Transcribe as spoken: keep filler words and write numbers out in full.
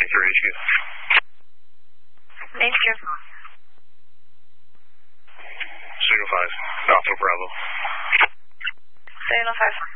twenty-three H Q. Nature. Signal five. Alpha Bravo. Signal five.